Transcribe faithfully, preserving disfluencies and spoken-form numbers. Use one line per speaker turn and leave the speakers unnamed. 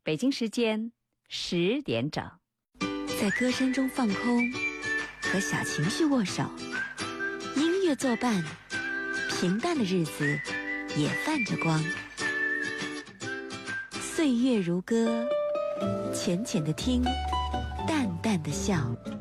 北京时间十点整，
在歌声中放空，和小情绪握手，音乐作伴，平淡的日子也泛着光。岁月如歌，浅浅的听，淡淡的笑。